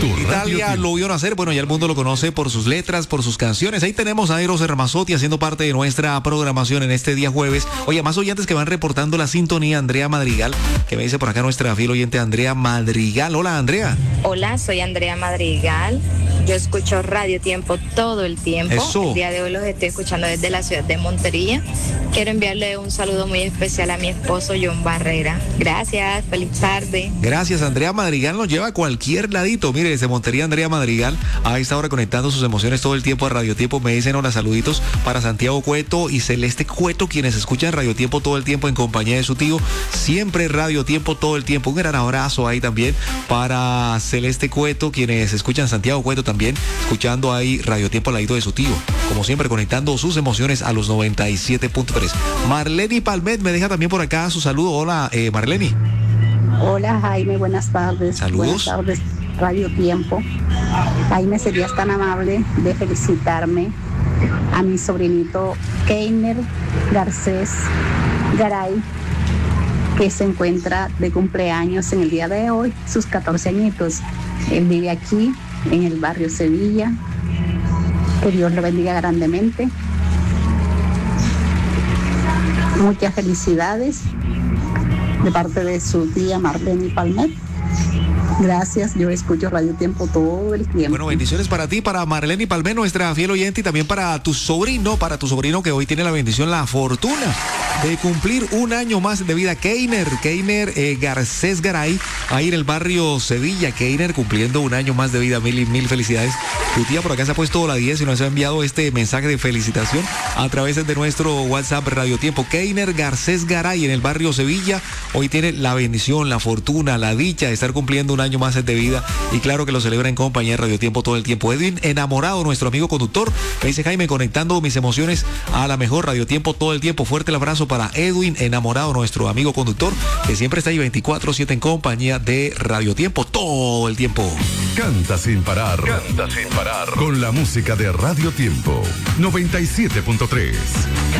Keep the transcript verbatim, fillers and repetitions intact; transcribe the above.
Italia lo vio nacer, bueno, ya el mundo lo conoce por sus letras, por sus canciones. Ahí tenemos a Eros Ramazzotti haciendo parte de nuestra programación en este día jueves. Oye, más oyentes que van reportando la sintonía, Andrea Madrigal, que me dice por acá nuestra fiel oyente Andrea Madrigal. Hola, Andrea. Hola, soy Andrea Madrigal. Yo escucho Radio Tiempo todo el tiempo. Eso. El día de hoy los estoy escuchando desde la ciudad de Montería. Quiero enviarle un saludo muy especial a mi esposo John Barrera. Gracias, feliz tarde. Gracias, Andrea Madrigal nos lleva a cualquier ladito. Mire, desde Montería, Andrea Madrigal a esta hora conectando sus emociones todo el tiempo a Radio Tiempo. Me dicen hola, saluditos para Santiago Cueto y Celeste Cueto, quienes escuchan Radio Tiempo todo el tiempo en compañía de su tío. Siempre Radio Tiempo todo el tiempo. Un gran abrazo ahí también para Celeste Cueto, quienes escuchan Santiago Cueto también, escuchando ahí Radio Tiempo al ladito de su tío. Como siempre, conectando sus emociones a los noventa y siete punto tres. Marleni Palmet me deja también por acá su saludo. Hola, eh, Marleni. Hola, Jaime, buenas tardes. Saludos. Buenas tardes, Radio Tiempo. Jaime, serías tan amable de felicitarme a mi sobrinito Keiner Garcés Garay, que se encuentra de cumpleaños en el día de hoy, sus catorce añitos. Él vive aquí, en el barrio Sevilla. Que Dios lo bendiga grandemente. Muchas felicidades de parte de su tía Marleni Palmet. Gracias, yo escucho Radio Tiempo todo el tiempo. Bueno, bendiciones para ti, para Marleni Palmet, nuestra fiel oyente, y también para tu sobrino, para tu sobrino que hoy tiene la bendición, la fortuna de cumplir un año más de vida. Keiner, Keiner eh, Garcés Garay, ahí en el barrio Sevilla. Keiner cumpliendo un año más de vida. Mil y mil felicidades. Tu tía por acá se ha puesto la diez y nos ha enviado este mensaje de felicitación a través de nuestro WhatsApp Radio Tiempo. Keiner Garcés Garay en el barrio Sevilla. Hoy tiene la bendición, la fortuna, la dicha de estar cumpliendo un año más de vida, y claro que lo celebra en compañía de Radio Tiempo todo el tiempo. Edwin Enamorado, nuestro amigo conductor, me dice: Jaime, conectando mis emociones a la mejor Radio Tiempo todo el tiempo. Fuerte el abrazo para Edwin Enamorado, nuestro amigo conductor, que siempre está ahí veinticuatro siete en compañía de Radio Tiempo todo el tiempo. Canta sin parar, canta sin parar, con la música de Radio Tiempo noventa y siete punto tres.